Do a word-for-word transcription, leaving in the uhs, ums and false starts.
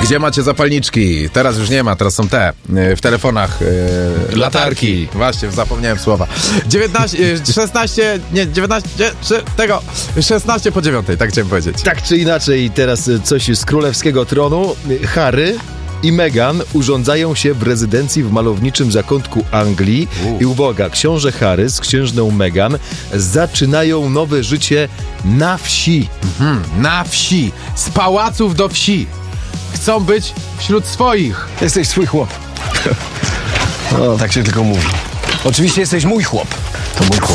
Gdzie macie zapalniczki? Teraz już nie ma, teraz są te w telefonach yy, latarki. Właśnie, zapomniałem słowa. dziewiętnaście, szesnaście, nie, dziewiętnaście, tego, szesnaście po dziewiątej, tak chciałem powiedzieć. Tak czy inaczej, teraz coś z królewskiego tronu. Harry i Meghan urządzają się w rezydencji w malowniczym zakątku Anglii. U. I uwaga, książę Harry z księżną Meghan zaczynają nowe życie na wsi. Mhm, na wsi, z pałaców do wsi. Chcą być wśród swoich. Jesteś swój chłop. No, tak się tylko mówi. Oczywiście jesteś mój chłop. To mój chłop.